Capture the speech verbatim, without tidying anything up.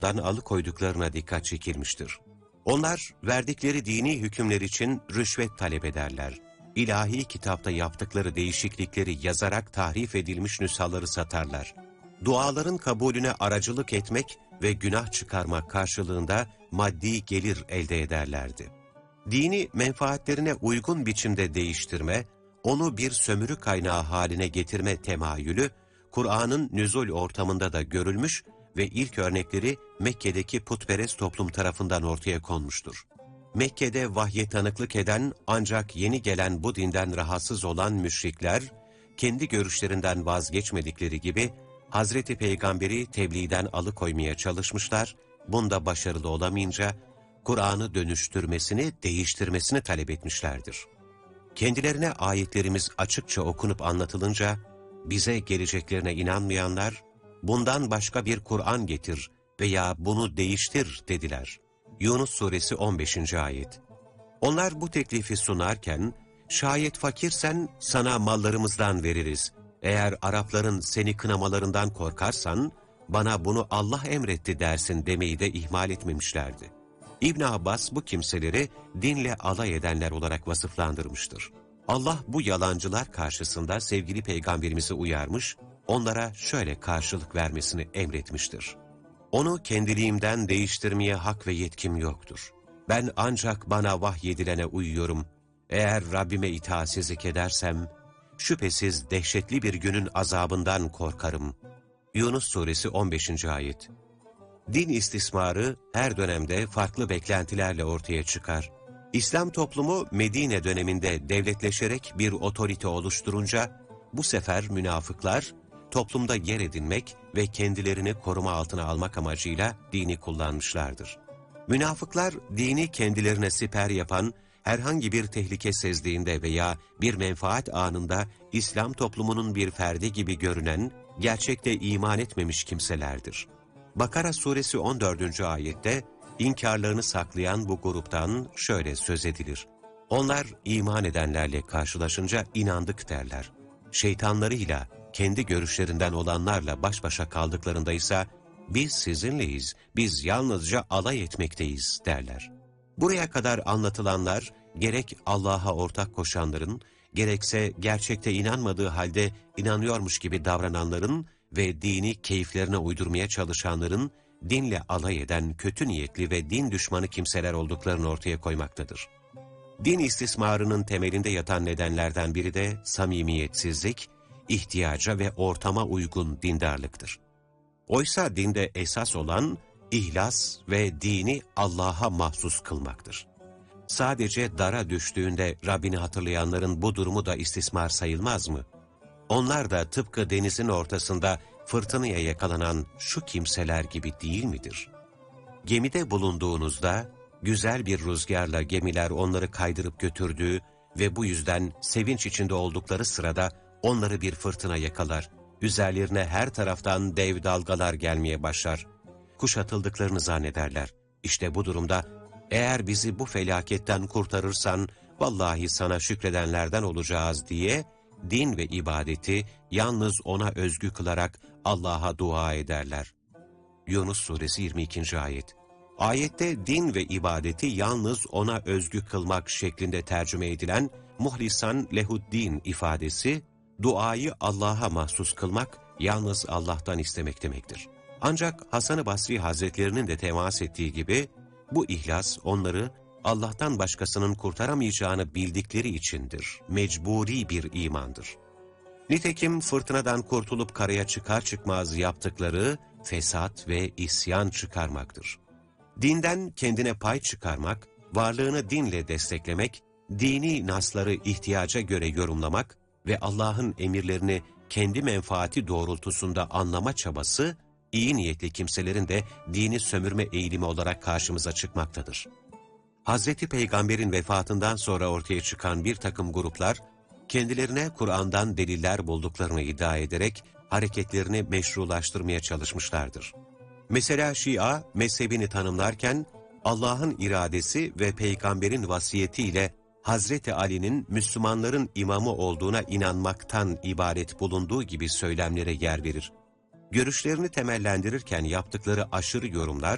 dan alıkoyduklarına dikkat çekilmiştir. Onlar verdikleri dini hükümler için rüşvet talep ederler. İlahi kitapta yaptıkları değişiklikleri yazarak tahrif edilmiş nüshaları satarlar. Duaların kabulüne aracılık etmek ve günah çıkarmak karşılığında maddi gelir elde ederlerdi. Dini menfaatlerine uygun biçimde değiştirme, onu bir sömürü kaynağı haline getirme temayülü, Kur'an'ın nüzul ortamında da görülmüş ve ilk örnekleri Mekke'deki putperest toplum tarafından ortaya konmuştur. Mekke'de vahye tanıklık eden ancak yeni gelen bu dinden rahatsız olan müşrikler, kendi görüşlerinden vazgeçmedikleri gibi Hazreti Peygamber'i tebliğden alıkoymaya çalışmışlar, bunda başarılı olamayınca Kur'an'ı dönüştürmesini, değiştirmesini talep etmişlerdir. Kendilerine ayetlerimiz açıkça okunup anlatılınca, bize geleceklerine inanmayanlar, bundan başka bir Kur'an getir veya bunu değiştir dediler. Yunus Suresi on beşinci ayet. Onlar bu teklifi sunarken, şayet fakirsen sana mallarımızdan veririz. Eğer Arapların seni kınamalarından korkarsan, bana bunu Allah emretti dersin demeyi de ihmal etmemişlerdi. İbn Abbas bu kimseleri dinle alay edenler olarak vasıflandırmıştır. Allah bu yalancılar karşısında sevgili peygamberimizi uyarmış, onlara şöyle karşılık vermesini emretmiştir. Onu kendiliğimden değiştirmeye hak ve yetkim yoktur. Ben ancak bana vahyedilene uyuyorum. Eğer Rabbime itaatsizlik edersem, şüphesiz dehşetli bir günün azabından korkarım. Yunus Suresi on beşinci ayet. Din istismarı her dönemde farklı beklentilerle ortaya çıkar. İslam toplumu Medine döneminde devletleşerek bir otorite oluşturunca, bu sefer münafıklar toplumda yer edinmek ve kendilerini koruma altına almak amacıyla dini kullanmışlardır. Münafıklar dini kendilerine siper yapan, herhangi bir tehlike sezdiğinde veya bir menfaat anında İslam toplumunun bir ferdi gibi görünen, gerçekte iman etmemiş kimselerdir. Bakara suresi on dördüncü ayette inkarlarını saklayan bu gruptan şöyle söz edilir. Onlar iman edenlerle karşılaşınca inandık derler. Şeytanlarıyla, kendi görüşlerinden olanlarla baş başa kaldıklarında ise biz sizinleyiz, biz yalnızca alay etmekteyiz derler. Buraya kadar anlatılanlar gerek Allah'a ortak koşanların, gerekse gerçekte inanmadığı halde inanıyormuş gibi davrananların ve dini keyiflerine uydurmaya çalışanların dinle alay eden kötü niyetli ve din düşmanı kimseler olduklarını ortaya koymaktadır. Din istismarının temelinde yatan nedenlerden biri de samimiyetsizlik, ihtiyaca ve ortama uygun dindarlıktır. Oysa dinde esas olan ihlas ve dini Allah'a mahsus kılmaktır. Sadece dara düştüğünde Rabbini hatırlayanların bu durumu da istismar sayılmaz mı? Onlar da tıpkı denizin ortasında fırtınaya yakalanan şu kimseler gibi değil midir? Gemide bulunduğunuzda güzel bir rüzgarla gemiler onları kaydırıp götürdüğü ve bu yüzden sevinç içinde oldukları sırada onları bir fırtına yakalar. Üzerlerine her taraftan dev dalgalar gelmeye başlar. Kuşatıldıklarını zannederler. İşte bu durumda eğer bizi bu felaketten kurtarırsan vallahi sana şükredenlerden olacağız diye din ve ibadeti yalnız ona özgü kılarak Allah'a dua ederler. Yunus Suresi yirmi ikinci ayet. Ayette din ve ibadeti yalnız ona özgü kılmak şeklinde tercüme edilen muhlisan lehuddin ifadesi, duayı Allah'a mahsus kılmak, yalnız Allah'tan istemek demektir. Ancak Hasan-ı Basri Hazretlerinin de temas ettiği gibi, bu ihlas onları Allah'tan başkasının kurtaramayacağını bildikleri içindir. Mecburi bir imandır. Nitekim fırtınadan kurtulup karaya çıkar çıkmaz yaptıkları fesat ve isyan çıkarmaktır. Dinden kendine pay çıkarmak, varlığını dinle desteklemek, dini nasları ihtiyaca göre yorumlamak ve Allah'ın emirlerini kendi menfaati doğrultusunda anlama çabası, iyi niyetli kimselerin de dini sömürme eğilimi olarak karşımıza çıkmaktadır. Hazreti Peygamber'in vefatından sonra ortaya çıkan bir takım gruplar, kendilerine Kur'an'dan deliller bulduklarını iddia ederek hareketlerini meşrulaştırmaya çalışmışlardır. Mesela Şia, mezhebini tanımlarken, Allah'ın iradesi ve Peygamber'in vasiyetiyle Hazreti Ali'nin Müslümanların imamı olduğuna inanmaktan ibaret bulunduğu gibi söylemlere yer verir. Görüşlerini temellendirirken yaptıkları aşırı yorumlar,